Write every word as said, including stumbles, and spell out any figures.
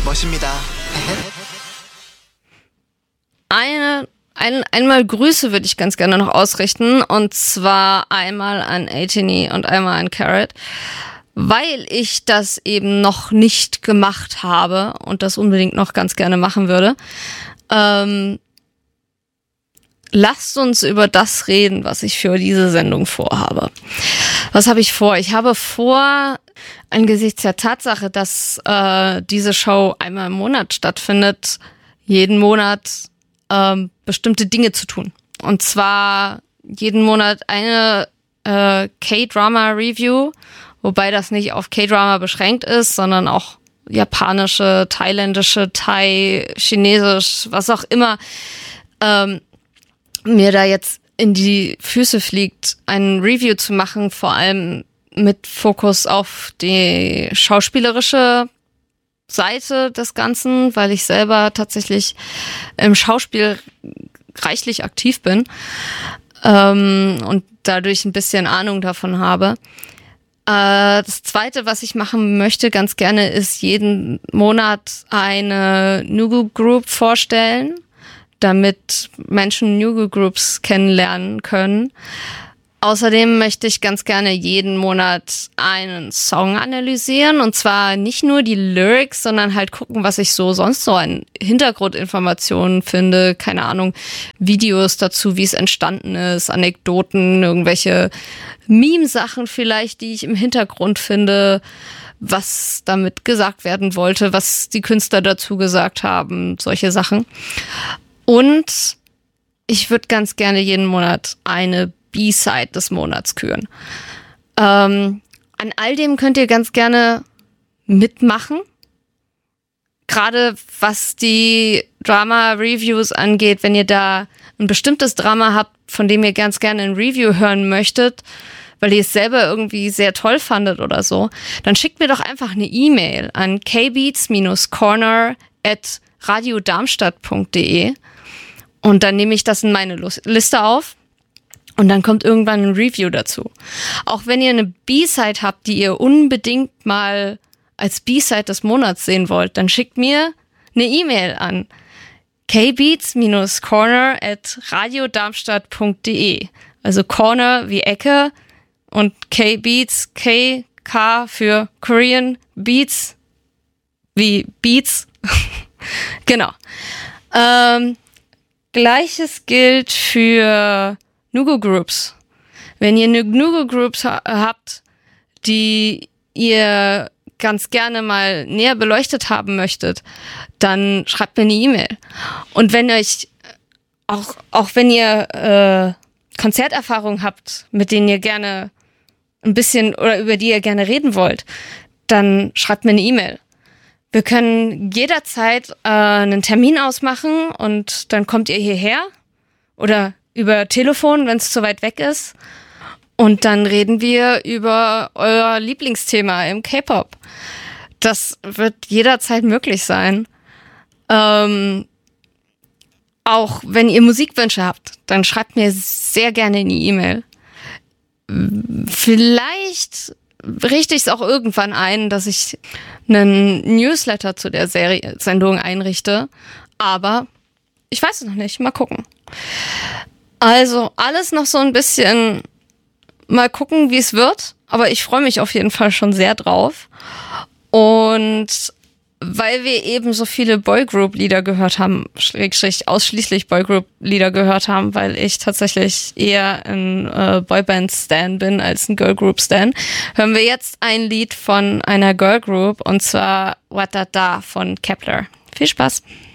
멋입니다. Eine, ein, einmal Grüße würde ich ganz gerne noch ausrichten, und zwar einmal an Atini und einmal an Carrot, weil ich das eben noch nicht gemacht habe und das unbedingt noch ganz gerne machen würde. Ähm, lasst uns über das reden, was ich für diese Sendung vorhabe. Was habe ich vor? Ich habe vor, angesichts der Tatsache, dass äh, diese Show einmal im Monat stattfindet, jeden Monat ähm, bestimmte Dinge zu tun. Und zwar jeden Monat eine äh, K-Drama-Review, wobei das nicht auf K-Drama beschränkt ist, sondern auch japanische, thailändische, Thai, chinesisch, was auch immer ähm, mir da jetzt in die Füße fliegt, ein Review zu machen, vor allem mit Fokus auf die schauspielerische Seite des Ganzen, weil ich selber tatsächlich im Schauspiel reichlich aktiv bin ähm, und dadurch ein bisschen Ahnung davon habe. Äh, das Zweite, was ich machen möchte ganz gerne, ist jeden Monat eine Nugu Group vorstellen, damit Menschen Nugu Groups kennenlernen können. Außerdem möchte ich ganz gerne jeden Monat einen Song analysieren, und zwar nicht nur die Lyrics, sondern halt gucken, was ich so sonst so an Hintergrundinformationen finde. Keine Ahnung, Videos dazu, wie es entstanden ist, Anekdoten, irgendwelche Meme-Sachen vielleicht, die ich im Hintergrund finde, was damit gesagt werden wollte, was die Künstler dazu gesagt haben, solche Sachen. Und ich würde ganz gerne jeden Monat eine B-Side des Monats küren. Ähm, an all dem könnt ihr ganz gerne mitmachen. Gerade was die Drama-Reviews angeht, wenn ihr da ein bestimmtes Drama habt, von dem ihr ganz gerne ein Review hören möchtet, weil ihr es selber irgendwie sehr toll fandet oder so, dann schickt mir doch einfach eine E-Mail an kbeats-corner at radiodarmstadt punkt de und dann nehme ich das in meine Liste auf. Und dann kommt irgendwann ein Review dazu. Auch wenn ihr eine B-Side habt, die ihr unbedingt mal als B-Side des Monats sehen wollt, dann schickt mir eine E-Mail an kbeats-corner at radiodarmstadt punkt de. Also Corner wie Ecke und K-Beats, K, K für Korean, Beats wie Beats. Genau. Ähm, Gleiches gilt für Nugu Groups. Wenn ihr Nugu Groups ha- habt, die ihr ganz gerne mal näher beleuchtet haben möchtet, dann schreibt mir eine E-Mail. Und wenn euch, auch, auch wenn ihr äh, Konzerterfahrung habt, mit denen ihr gerne ein bisschen oder über die ihr gerne reden wollt, dann schreibt mir eine E-Mail. Wir können jederzeit äh, einen Termin ausmachen und dann kommt ihr hierher oder über Telefon, wenn es zu weit weg ist. Und dann reden wir über euer Lieblingsthema im K-Pop. Das wird jederzeit möglich sein. Ähm, auch wenn ihr Musikwünsche habt, dann schreibt mir sehr gerne eine E-Mail. Vielleicht richte ich es auch irgendwann ein, dass ich einen Newsletter zu der Serie, Sendung einrichte. Aber ich weiß es noch nicht. Mal gucken. Also alles noch so ein bisschen mal gucken, wie es wird. Aber ich freue mich auf jeden Fall schon sehr drauf. Und weil wir eben so viele Boygroup-Lieder gehört haben, schrägstrich ausschließlich Boygroup-Lieder gehört haben, weil ich tatsächlich eher ein äh, Boyband-Stan bin als ein Girlgroup-Stan, hören wir jetzt ein Lied von einer Girlgroup, und zwar Watata von Kepler. Viel Spaß!